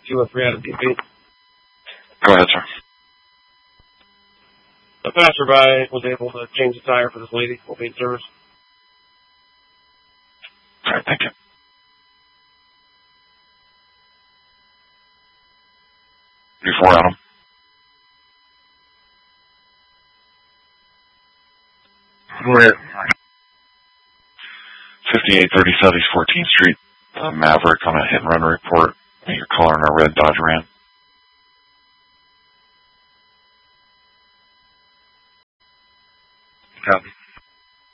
213 out of DP. Go ahead, sir. The passerby was able to change the tire for this lady. Will be in service. All right, thank you. Before Adam. 5830 Southeast 14th Street, Maverick on a hit and run report. Your caller in a red Dodge Ram. Copy.